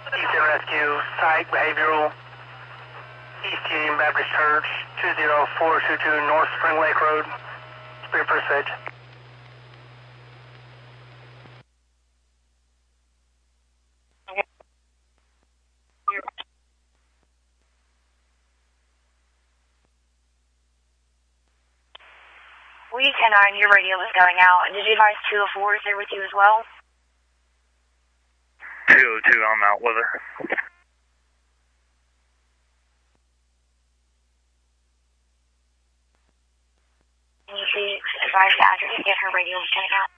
Eastern Rescue, Psych Behavioral, East Union Baptist Church, 20422 North Spring Lake Road, Spirit First Edge. We 10-9, your radio was going out. Did you advise 204 is there with you as well? 202, I'm out with her. Can you please advise the actor to get her radio lieutenant out?